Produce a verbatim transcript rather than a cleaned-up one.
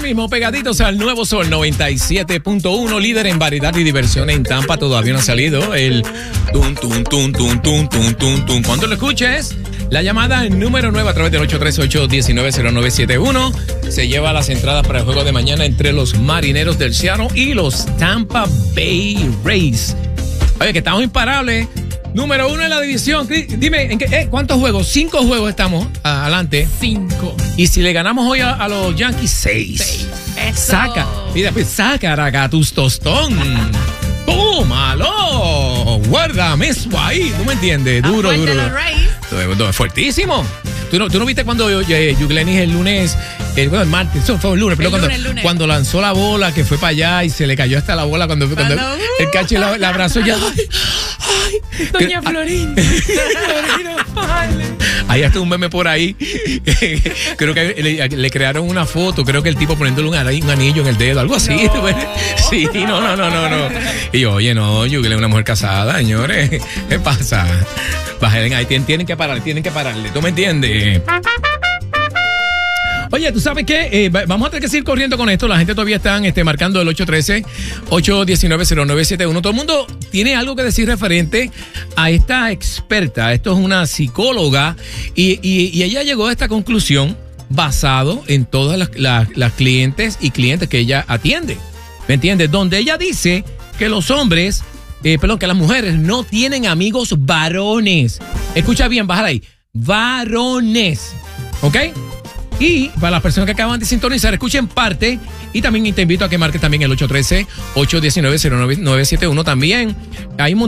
mismo, pegaditos al Nuevo Sol noventa y siete punto uno, líder en variedad y diversión en Tampa. Todavía no ha salido el tun, tun, tun, tun, tun, tun, tun, tun. Cuando lo escuches, la llamada número nueve a través del ocho tres ocho, uno nueve cero nueve siete uno se lleva las entradas para el juego de mañana entre los Marineros del Seattle y los Tampa Bay Rays. Oye, que estamos imparables. Número uno en la división. Dime, ¿en qué, eh, ¿cuántos juegos? Cinco juegos estamos ah, adelante. Cinco. Y si le ganamos hoy a, a los Yankees, seis. Seis. Eso. Saca. Mira, pues saca, Ragatus Tostón. ¡Tómalo! Guárdame eso ahí. ¿Tú me entiendes? Duro, duro. Los Rays. duro. Fuertísimo. ¿Tú no, ¿Tú no viste cuando eh, Yuglenis el lunes, el, bueno, el martes, eso fue el lunes, pero el cuando, lunes, el lunes. cuando lanzó la bola, que fue para allá y se le cayó hasta la bola cuando, cuando, cuando uh, el cacho la, la abrazó ya. ¡Ay! ay Doña Florinda. Hay hasta un meme por ahí. Creo que le, le crearon una foto, creo que el tipo poniéndole un, un anillo en el dedo, algo así. No. Sí, no, no, no, no, no. Y yo, oye, no, Yuglenis es una mujer casada, señores. ¿Qué pasa? Bajen ahí, tienen, tienen que pararle, tienen que pararle. ¿Tú me entiendes? Oye, ¿tú sabes qué? Eh, vamos a tener que seguir corriendo con esto. La gente todavía está este, marcando el ocho uno tres, ocho uno nueve, cero nueve siete uno. Todo el mundo tiene algo que decir referente a esta experta. Esto es una psicóloga y, y, y ella llegó a esta conclusión basado en todas las, las, las clientes y clientes que ella atiende. ¿Me entiendes? Donde ella dice que los hombres, eh, perdón, que las mujeres no tienen amigos varones. Escucha bien, bájala ahí. Varones. ¿Ok? Y para las personas que acaban de sintonizar, escuchen parte y también te invito a que marques también el ocho uno tres, ocho uno nueve, cero nueve siete uno también. Hay un